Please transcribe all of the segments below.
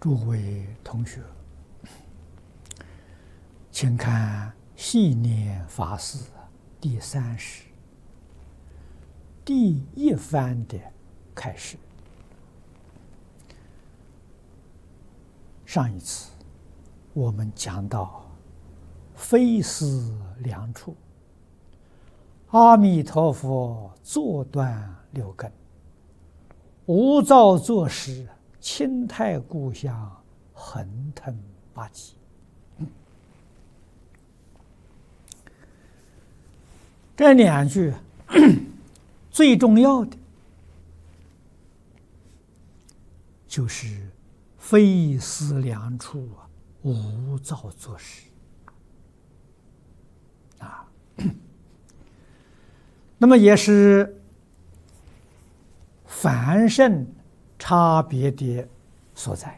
诸位同学，请看系念法事第30第一番的开始。上一次我们讲到非思量处，阿弥陀佛坐断六根，无造作时，清泰故乡，横腾八极。这两句最重要的就是非思量处，无造作时啊。那么也是凡圣差别的所在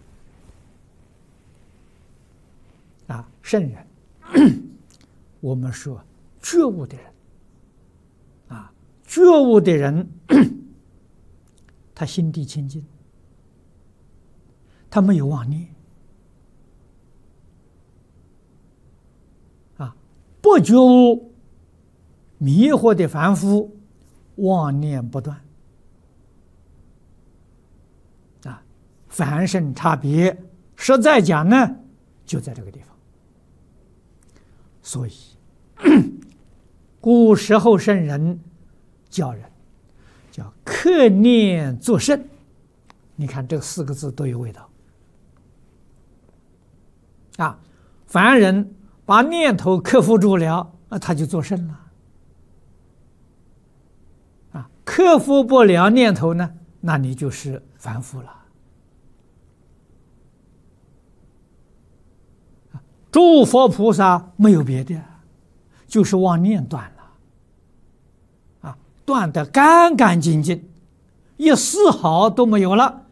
啊。圣人，我们说觉悟的人啊，觉悟的人，他心地清净，他没有妄念啊。不觉悟，迷惑的凡夫，妄念不断啊。凡圣差别，实在讲呢，就在这个地方。所以古时候圣人教人叫克念作圣，你看这4个字都有味道啊。凡人把念头克服住了，他就作圣了啊。克服不了念头呢，那你就是凡夫了。诸佛菩萨没有别的，就是妄念断了啊，断得干干净净，一丝毫都没有了，